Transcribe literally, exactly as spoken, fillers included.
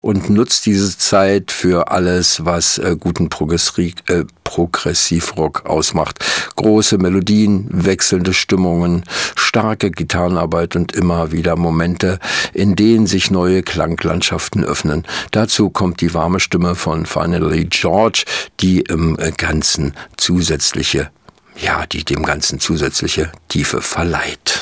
und nutzt diese Zeit für alles, was äh, guten Progressi- äh, Progressivrock ausmacht. Große Melodien, wechselnde Stimmungen, starke Gitarrenarbeit und immer wieder Momente, in denen sich neue Klanglandschaften öffnen. Dazu kommt die warme Stimme von Finally George, die im Ganzen zusätzliche, ja, die dem Ganzen zusätzliche Tiefe verleiht.